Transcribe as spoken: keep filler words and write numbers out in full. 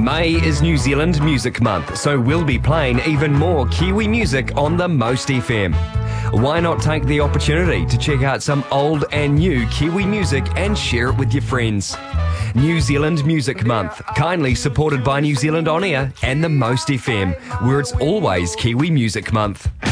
May is New Zealand Music Month, so we'll be playing even more Kiwi music on the Most F M. Why not take the opportunity to check out some old and new Kiwi music and share it with your friends? New Zealand Music Month, kindly supported by New Zealand On Air and the Most F M, where it's always Kiwi Music Month.